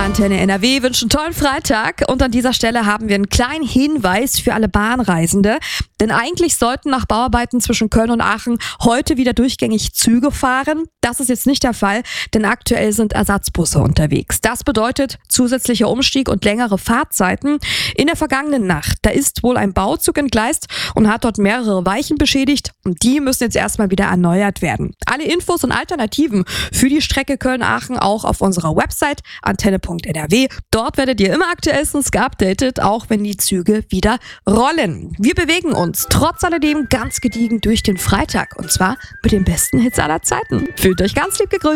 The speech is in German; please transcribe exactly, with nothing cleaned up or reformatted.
Antenne N R W wünscht einen tollen Freitag und an dieser Stelle haben wir einen kleinen Hinweis für alle Bahnreisende. Denn eigentlich sollten nach Bauarbeiten zwischen Köln und Aachen heute wieder durchgängig Züge fahren. Das ist jetzt nicht der Fall, denn aktuell sind Ersatzbusse unterwegs. Das bedeutet zusätzlicher Umstieg und längere Fahrzeiten. In der vergangenen Nacht, da ist wohl ein Bauzug entgleist und hat dort mehrere Weichen beschädigt und die müssen jetzt erstmal wieder erneuert werden. Alle Infos und Alternativen für die Strecke Köln-Aachen auch auf unserer Website antenne punkt n r w. Dort werdet ihr immer aktuellstens geupdatet, auch wenn die Züge wieder rollen. Wir bewegen uns trotz alledem ganz gediegen durch den Freitag und zwar mit den besten Hits aller Zeiten. Fühlt euch ganz lieb gegrüßt.